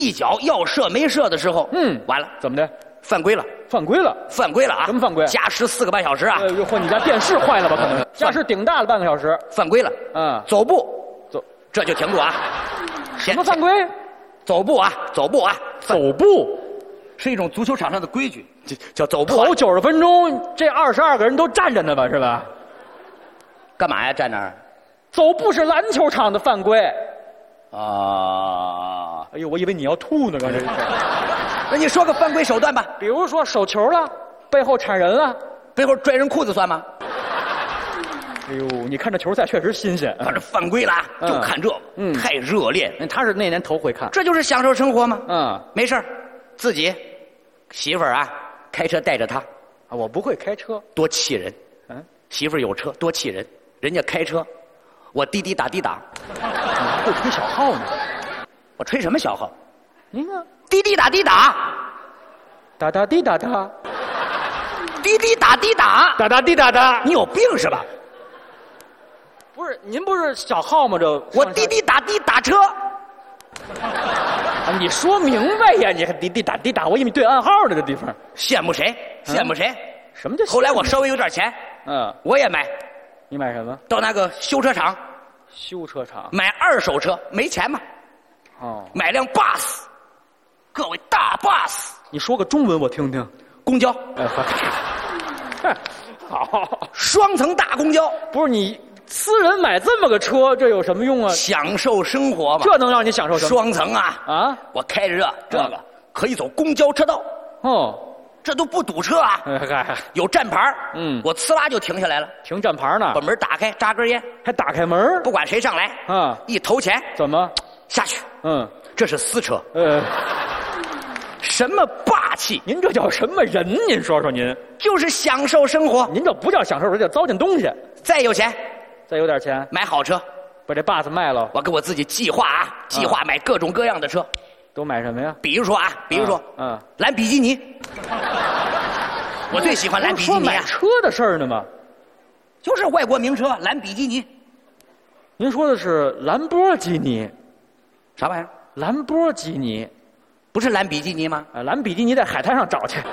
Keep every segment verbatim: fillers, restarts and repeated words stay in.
一脚要射没射的时候， 嗯， 完了， 怎么的？ 犯规了， 犯规了？ 犯规了啊！ 什么犯规？ 加时四个半小时啊！ 呃，或你家电视坏了吧？可能加时顶大了半个小时。 犯规了， 嗯， 走步， 走， 这就停住啊！ 什么犯规？ 走步啊，走步啊， 走步是一种足球场上的规矩，叫走步、啊。 头九十分钟，这二十二个人都站着呢吧？是吧？ 干嘛呀？站那儿？ 走步是篮球场的犯规。 啊！ 哎呦，我以为你要吐呢，刚才。 那你说个犯规手段吧？ 比如说手球了，背后铲人了， 背后拽人裤子算吗？ 哎呦，你看这球赛确实新鲜。 反正犯规了啊， 嗯、 就看这个，嗯，太热烈。 他是那年头回看， 这就是享受生活吗？ 嗯， 没事儿，自己媳妇儿啊，开车带着他。 啊，我不会开车， 多气人。嗯，媳妇儿有车，多气人。人家开车，我滴滴打滴打。 你还会吹小号呢？ 我吹什么小号？ 您啊， 滴滴打滴打， 打打滴打打， 滴滴打滴打， 打打滴打打。 你有病是吧？ 不是，您不是小号吗？这我滴滴打滴打车。 啊，你说明白呀！你还滴滴打滴打，我以为对暗号呢。这地方羡慕谁？羡慕谁？ 嗯、什么叫？ 后来我稍微有点钱， 嗯， 我也买。 你买什么？ 到那个修车厂。 修车厂买二手车，没钱嘛？ 哦， 买辆 bus， 各位大 bus。 你说个中文我听听。 公交。 哎，好， 双层大公交。 不是你私人买这么个车，这有什么用啊？ 享受生活嘛。 这能让你享受什么？ 双层啊！ 啊， 我开着这这个、嗯、可以走公交车道。 哦。 这都不堵车啊！ 哎、 有站牌， 嗯， 我呲啦就停下来了。 停站牌呢？ 把门打开，扎根烟， 还打开门， 不管谁上来， 啊， 一投钱， 怎么下去？ 嗯， 这是私车。 呃， 什么霸气？ 您这叫什么人？您说说您， 就是享受生活。 您这不叫享受，这叫糟践东西。 再有钱， 再有点钱， 买好车， 把这 bus 卖了。 我给我自己计划啊，计划买各种各样的车。 都买什么呀？ 比如说啊，比如说， 嗯， 蓝比基尼。我最喜欢蓝比基尼啊！ 说买车的事儿呢吗？ 就是外国名车蓝比基尼。 您说的是兰博基尼， 啥玩意儿？ 兰博基尼， 不是蓝比基尼吗？ 啊，蓝比基尼在海滩上找去。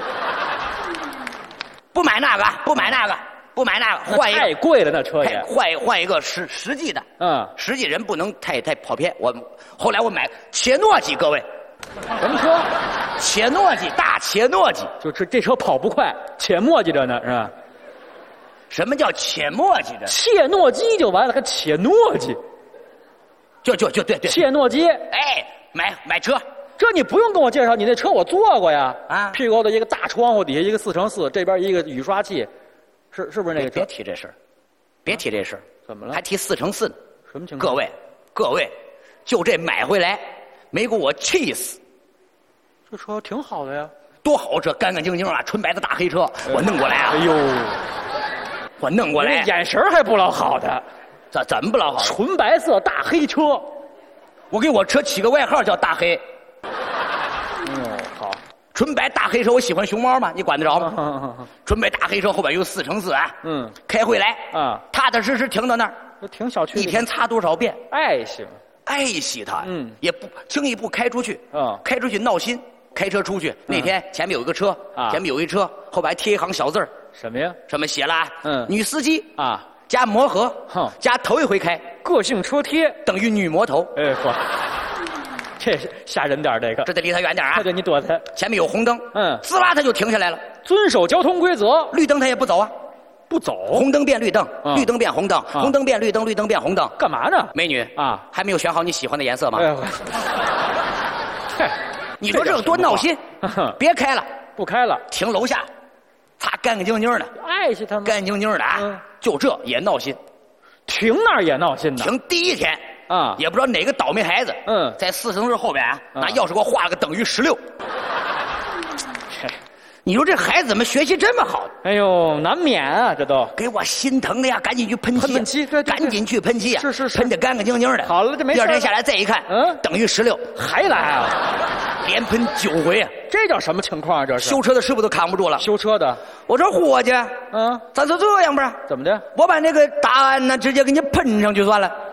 不买那个，不买那个，不买那个，换一个。 太贵了，那车也。 换换一个实实际的。 嗯， 实际人不能太太跑偏。我后来我买切诺基，各位。 什么车？ 切诺基，大切诺基。 就是这车跑不快，且磨叽着呢，是吧？ 什么叫且磨叽着？ 切诺基就完了，还且诺基？ 就就就对对。 切诺基。 哎，买买车， 这你不用跟我介绍，你那车我坐过呀。 啊， 屁股的一个大窗户底下一个四乘四，这边一个雨刷器，是是不是那个车？ 别提这事儿，别提这事儿。 怎么了？ 还提四乘四呢？ 什么情况？ 各位各位，就这买回来。没给我气死！ 这车挺好的呀， 多好车，干干净净啊，纯白的大黑车，哎、我弄过来啊！ 哎呦， 我弄过来， 眼神还不老好的， 怎怎么不老好？ 纯白色大黑车， 我给我车起个外号叫大黑。 嗯，好， 纯白大黑车，我喜欢熊猫吗？你管得着吗？ 啊啊啊、 纯白大黑车后边有四乘四啊， 嗯， 开回来啊， 踏踏实实停到那儿， 挺小区， 一天擦多少遍？ 爱惜。 爱惜它， 嗯， 也不轻易不开出去， 嗯， 开出去闹心。开车出去、嗯、那天前面有一个车，啊，前面有一车，后边还贴一行小字儿， 什么呀？ 上面写了， 嗯， 女司机啊， 加磨合， 哼， 加头一回开， 个性车贴等于女魔头。 哎嚯，这吓人点这个， 这得离他远点啊！ 这就你躲他。 前面有红灯， 嗯， 滋啦他就停下来了， 遵守交通规则。 绿灯他也不走啊。 不走， 红灯变绿灯， 嗯、 绿灯变红灯， 嗯、 红灯变绿灯，绿灯变红灯， 干嘛呢？ 美女啊， 还没有选好你喜欢的颜色吗？ 哎嗨， 你说这有多闹心？别开了， 不开了， 停楼下，擦干干净净的， 爱惜他们， 干干净净的啊！嗯、就这也闹心， 停那儿也闹心呢。 停第一天啊， 也不知道哪个倒霉孩子， 嗯， 在四乘四后边啊， 嗯、 拿钥匙给我画了个等于十六。你说这孩子怎么学习这么好？ 哎呦，难免啊，这都给我心疼的呀！赶紧去喷漆， 喷漆，对对， 赶紧去喷漆啊！ 是是是， 喷得干干净净的。 好了，这没事。 第二天下来再一看， 嗯， 等于十六， 还来啊？ 连喷九回啊！ 这叫什么情况啊？这是修车的师傅都扛不住了。 修车的， 我说伙计， 嗯， 咱就这样吧？ 怎么的？ 我把那个答案呢，直接给你喷上去算了。